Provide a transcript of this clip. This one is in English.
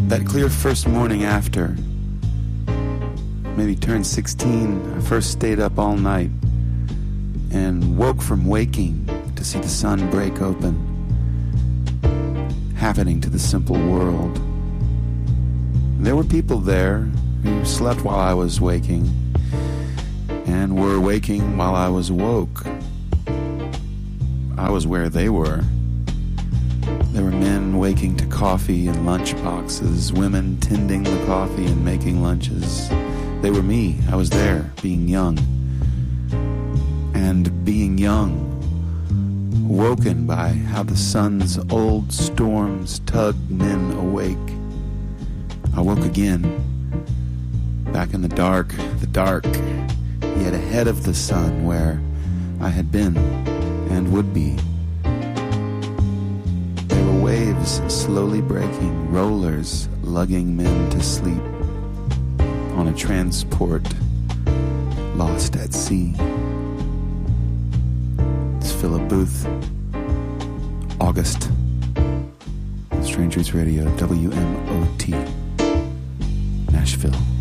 That clear first morning after, maybe turned 16, I first stayed up all night and woke from waking to see the sun break open, happening to the simple world. There were people there who slept while I was waking and were waking while I was woke. I was where they were. There were men waking to coffee and lunch boxes, women tending the coffee and making lunches. They were me. I was there, being young. And being young, woken by how the sun's old storms tug men awake. I woke again, back in the dark, yet ahead of the sun where I had been and would be. There were waves slowly breaking, rollers lugging men to sleep on a transport lost at sea. It's Philip Booth, August, Strange Roots Radio, WMOT, Nashville.